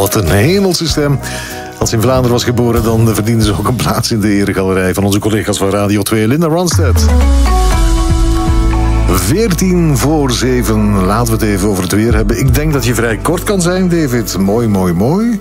Wat een hemelse stem. Als ze in Vlaanderen was geboren, dan verdiende ze ook een plaats in de eregalerij van onze collega's van Radio 2, Linda Ronstadt. 6:14. Laten we het even over het weer hebben. Ik denk dat je vrij kort kan zijn, David. Mooi.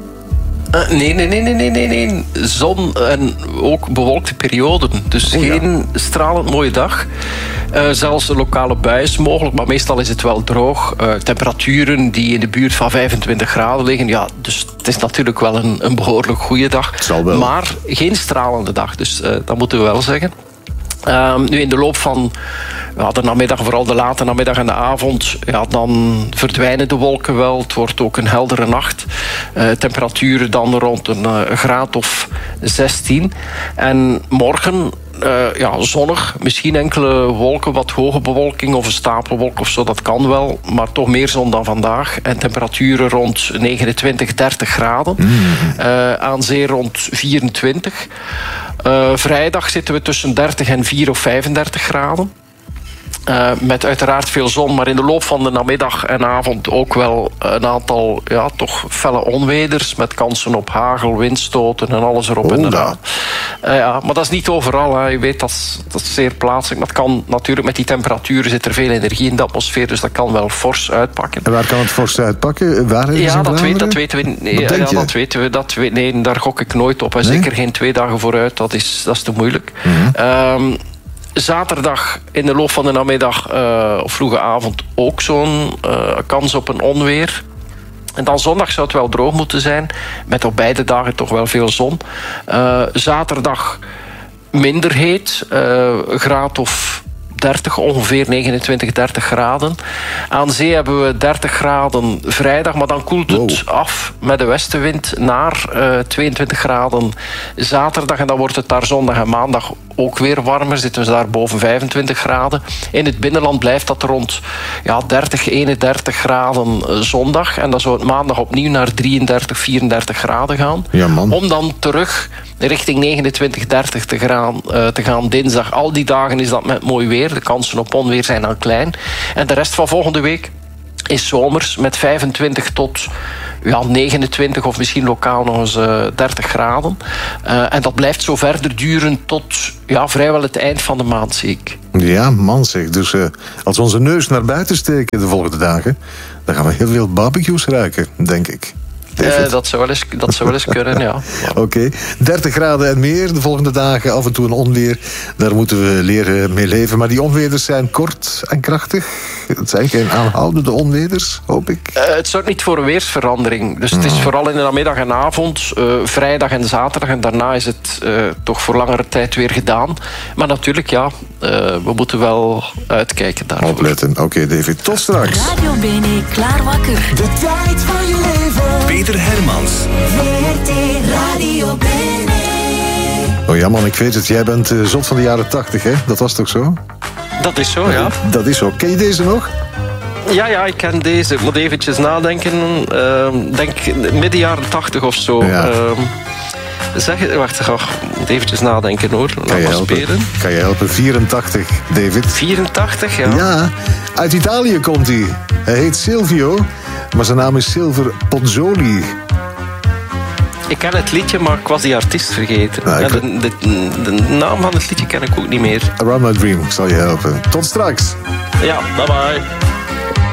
Nee. Zon en ook bewolkte perioden. Dus geen stralend mooie dag. Zelfs een lokale bui is mogelijk, maar meestal is het wel droog. Temperaturen die in de buurt van 25 graden liggen. Ja, dus het is natuurlijk wel een behoorlijk goede dag. Zal wel. Maar geen stralende dag, dus dat moeten we wel zeggen. Nu in de loop van de namiddag, vooral de late namiddag en de avond, dan verdwijnen de wolken wel. Het wordt ook een heldere nacht. Temperaturen dan rond een graad of 16. En morgen zonnig, misschien enkele wolken, wat hoge bewolking of een stapelwolk of zo, dat kan wel, maar toch meer zon dan vandaag. En temperaturen rond 29, 30 graden. Aan zee rond 24. Vrijdag zitten we tussen 30 en 4 of 35 graden. Met uiteraard veel zon, maar in de loop van de namiddag en avond ook wel een aantal toch felle onweders met kansen op hagel, windstoten en alles erop en eraan. Maar dat is niet overal. Hè. Je weet, dat is zeer plaatselijk. Dat kan natuurlijk, met die temperaturen zit er veel energie in de atmosfeer, dus dat kan wel fors uitpakken. En waar kan het fors uitpakken? Waar dat weten we. Nee, daar gok ik nooit op. Nee? Zeker geen 2 dagen vooruit, dat is te moeilijk. Zaterdag in de loop van de namiddag of vroege avond ook zo'n kans op een onweer. En dan zondag zou het wel droog moeten zijn, met op beide dagen toch wel veel zon. Zaterdag minder heet, graad of 30, ongeveer 29, 30 graden. Aan zee hebben we 30 graden vrijdag, maar dan koelt het af met de westenwind naar 22 graden zaterdag. En dan wordt het daar zondag en maandag ook weer warmer. Zitten we daar boven 25 graden. In het binnenland blijft dat rond 30, 31 graden zondag. En dan zou het maandag opnieuw naar 33, 34 graden gaan. Ja, man. Om dan terug richting 29, 30 te gaan dinsdag. Al die dagen is dat met mooi weer. De kansen op onweer zijn dan klein. En de rest van volgende week is zomers met 25 tot 29 of misschien lokaal nog eens 30 graden. En dat blijft zo verder duren tot vrijwel het eind van de maand, zie ik. Ja, man zeg. Dus als we onze neus naar buiten steken de volgende dagen, dan gaan we heel veel barbecues ruiken, denk ik. Dat zou wel eens kunnen, ja. Oké. 30 graden en meer de volgende dagen, af en toe een onweer. Daar moeten we leren mee leven. Maar die onweders zijn kort en krachtig. Het zijn geen aanhoudende onweders, hoop ik. Het zorgt niet voor een weersverandering. Dus het is vooral in de namiddag en avond, vrijdag en zaterdag. En daarna is het toch voor langere tijd weer gedaan. Maar natuurlijk, we moeten wel uitkijken daarvoor. Opletten. Oké, David. Tot straks. Radio Bene, klaar wakker. De tijd van je leven. Peter Hermans. VRT Radio Bene. Oh ja, man, ik weet het. Jij bent zot van de jaren 80, hè? Dat was toch zo? Dat is zo, ja. Dat is zo. Ken je deze nog? Ja, ik ken deze. Ik moet eventjes nadenken. Denk midden jaren 80 of zo. Ja. Wacht, ik moet eventjes nadenken hoor. Kan je helpen? 84, David. 84, ja. Ja, uit Italië komt hij. Hij heet Silvio, maar zijn naam is Silver Pozzoli. Ik ken het liedje, maar ik was die artiest vergeten. De naam van het liedje ken ik ook niet meer. Around My Dream, ik zal je helpen. Tot straks. Ja, bye bye.